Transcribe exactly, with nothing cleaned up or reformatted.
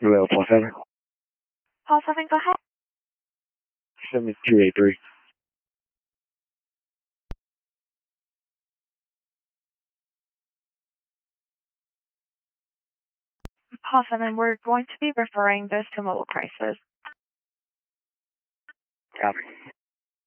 Hello, Paul seven. Paul seven, go ahead. seven two eight three. Paul seven, we're going to be referring this to Mobile Crisis. Copy.